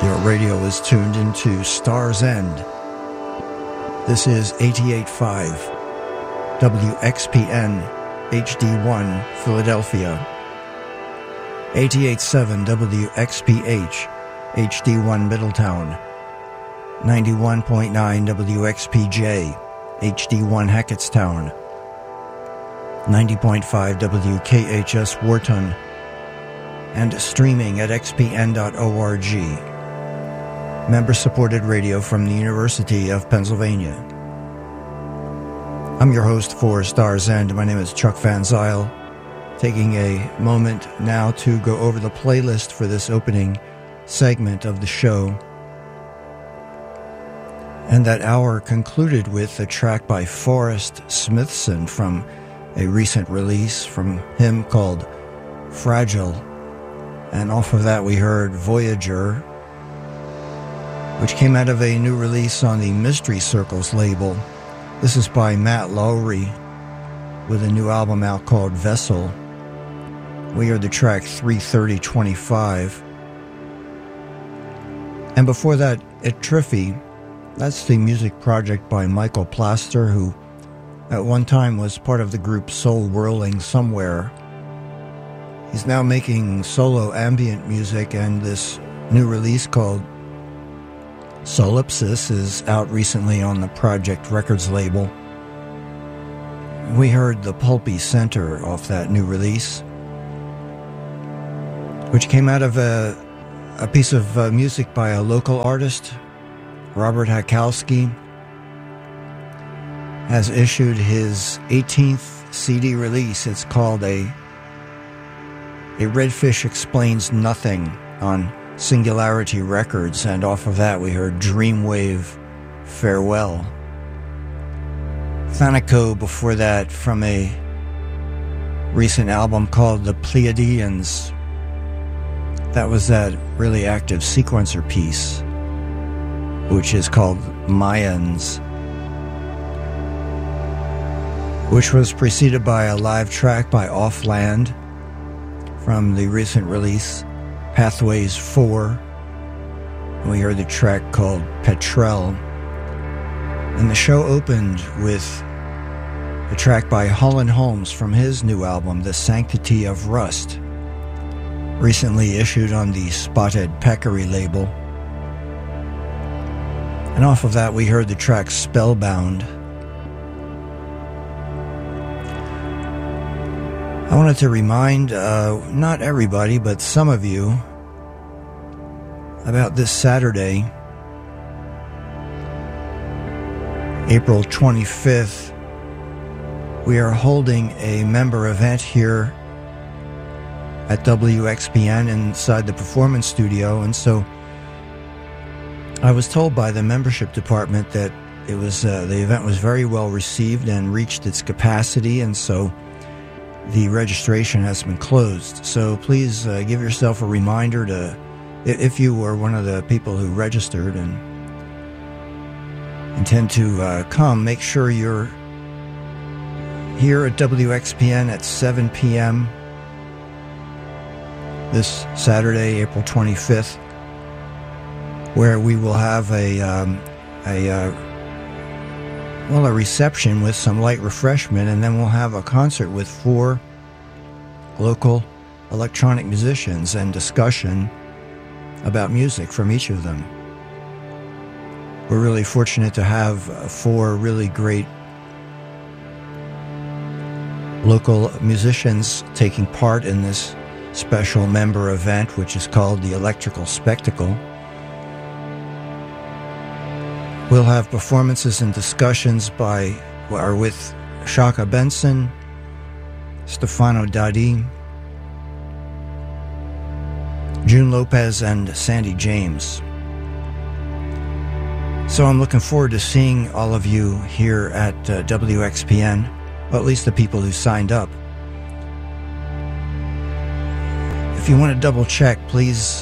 Your radio is tuned into Star's End. This is 88.5 WXPN HD1 Philadelphia, 88.7 WXPH HD1 Middletown, 91.9 WXPJ HD1 Hackettstown, 90.5 WKHS Wharton, and streaming at xpn.org. Member-supported radio from the University of Pennsylvania. I'm your host for Star's End. My name is Chuck Van Zyl, taking a moment now to go over the playlist for this opening segment of the show. And that hour concluded with a track by Forrest Smithson from a recent release from him called Fragile. And off of that we heard Voyager, which came out of a new release on the Mystery Circles label. This is by Matt Lowry with a new album out called Vessel. We heard the track 33025. And before that, Etrifi, that's the music project by Michael Plaster, who at one time was part of the group Soul Whirling Somewhere. He's now making solo ambient music, and this new release called Solipsis is out recently on the Project Records label. We heard the Pulpy Center off that new release, which came out of a piece of music by a local artist. Robert Hakowski has issued his 18th CD release. It's called A Redfish Explains Nothing on Singularity Records, and off of that we heard Dreamwave Farewell. Thanaco before that from a recent album called The Pleiadians. That was that really active sequencer piece, which is called Mayans, which was preceded by a live track by Offland from the recent release Pathways 4. And we heard the track called Petrel. And the show opened with a track by Holland Holmes from his new album, The Sanctity of Rust, recently issued on the Spotted Peccary label. And off of that we heard the track Spellbound. I wanted to remind, not everybody, but some of you, about this Saturday, April 25th. We are holding a member event here at WXPN inside the Performance Studio, and so I was told by the membership department that it was the event was very well received and reached its capacity, and so the registration has been closed. So please give yourself a reminder to, if you were one of the people who registered and intend to come, make sure you're here at WXPN at 7 p.m. this Saturday, April 25th, where we will have a reception with some light refreshment, and then we'll have a concert with 4 local electronic musicians and discussion about music from each of them. We're really fortunate to have 4 really great local musicians taking part in this special member event, which is called the Electrical Spectacle. We'll have performances and discussions with Shaka Benson, Stefano Dadi, June Lopez, and Sandy James. So I'm looking forward to seeing all of you here at WXPN, well, at least the people who signed up. If you want to double check, please,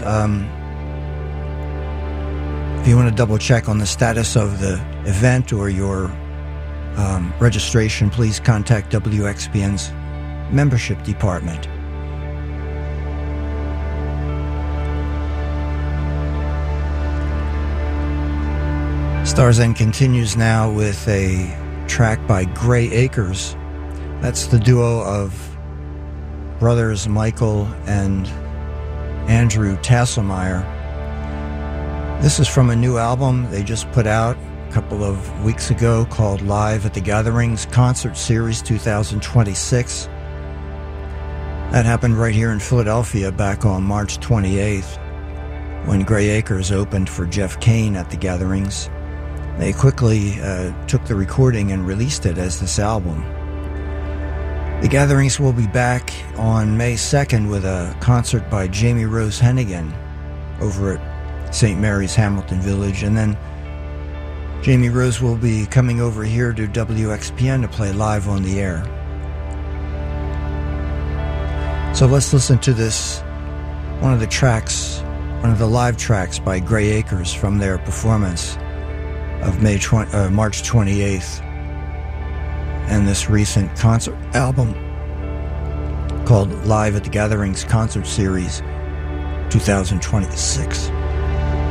if you want to double check on the status of the event or your registration, please contact WXPN's membership department. Starzen continues now with a track by Grey Acres. That's the duo of brothers Michael and Andrew Tasselmeyer. This is from a new album they just put out a couple of weeks ago called Live at the Gatherings Concert Series 2026. That happened right here in Philadelphia back on March 28th when Grey Acres opened for Jeff Kane at the Gatherings. They quickly took the recording and released it as this album. The Gatherings will be back on May 2nd with a concert by Jamie Rose Hennigan over at St. Mary's Hamilton Village, and then Jamie Rose will be coming over here to WXPN to play live on the air. So let's listen to this, one of the live tracks by Grey Acres from their performance of March 28th, and this recent concert album called Live at the Gatherings Concert Series 2026.